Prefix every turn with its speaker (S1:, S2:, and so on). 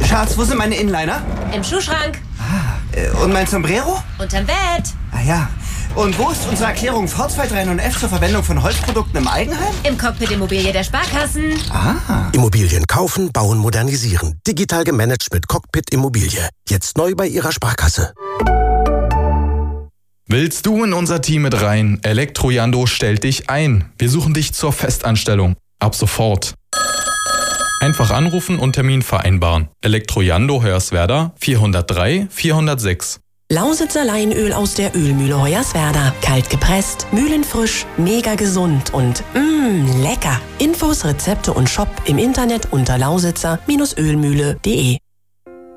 S1: Schatz, wo sind meine Inliner?
S2: Im Schuhschrank.
S1: Und mein Sombrero?
S2: Unterm Bett.
S1: Ah ja. Und wo ist unsere Erklärung V239F zur Verwendung von Holzprodukten im Eigenheim?
S2: Im Cockpit Immobilie der Sparkassen.
S1: Ah.
S3: Immobilien kaufen, bauen, modernisieren. Digital gemanagt mit Cockpit Immobilie. Jetzt neu bei Ihrer Sparkasse.
S4: Willst du in unser Team mit rein? Elektrojando stellt dich ein. Wir suchen dich zur Festanstellung. Ab sofort. Einfach anrufen und Termin vereinbaren. Elektrojando Hoyerswerda 403 406.
S5: Lausitzer Leinöl aus der Ölmühle Hoyerswerda. Kalt gepresst, mühlenfrisch, mega gesund und lecker. Infos, Rezepte und Shop im Internet unter lausitzer-ölmühle.de.